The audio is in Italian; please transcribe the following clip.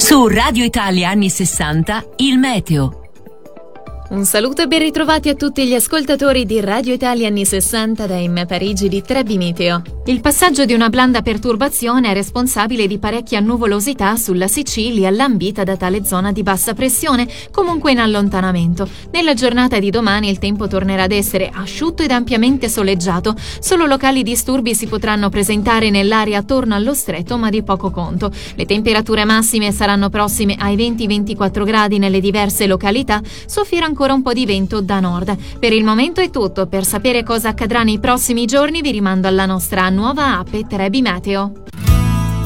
Su Radio Italia anni 60, il meteo. Un saluto e ben ritrovati a tutti gli ascoltatori di Radio Italia anni 60 da M Parigi di Trebi Meteo. Il passaggio di una blanda perturbazione è responsabile di parecchia nuvolosità sulla Sicilia, lambita da tale zona di bassa pressione, comunque in allontanamento. Nella giornata di domani il tempo tornerà ad essere asciutto ed ampiamente soleggiato. Solo locali disturbi si potranno presentare nell'area attorno allo stretto, ma di poco conto. Le temperature massime saranno prossime ai 20-24 gradi nelle diverse località, soffierà ancora un po' di vento da nord. Per il momento è tutto. Per sapere cosa accadrà nei prossimi giorni vi rimando alla nostra nuova app Trebi Meteo.